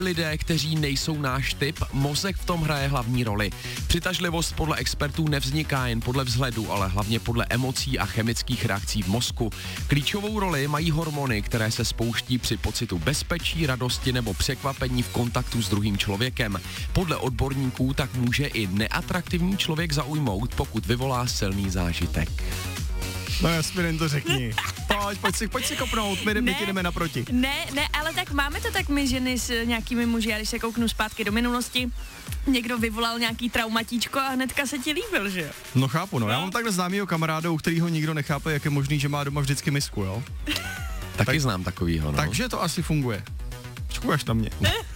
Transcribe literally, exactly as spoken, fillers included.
lidé, kteří nejsou náš typ, mozek v tom hraje hlavní roli. Přitažlivost podle expertů nevzniká jen podle vzhledu, ale hlavně podle emocí a chemických reakcí v mozku. Klíčovou roli mají hormony, které se spouští při pocitu bezpečí, radosti nebo překvapení v kontaktu s druhým člověkem. Podle odborníků tak může i neatraktivní člověk zaujmout, pokud vyvolá silný zážitek. No Jasmín, to řekni. Pojď, pojď si, pojď si kopnout, my, my ti jdeme naproti. Ne, ne, ale tak máme to tak my ženy s nějakými muži, já když se kouknu zpátky do minulosti, někdo vyvolal nějaký traumatíčko a hnedka se ti líbil, že jo? No chápu, no. Já mám takhle známýho kamaráda, u kterého nikdo nechápe, jak je možný, že má doma vždycky misku, jo? Taky tak, znám takovýho, no. Takže to asi funguje. Čekuj až na mě.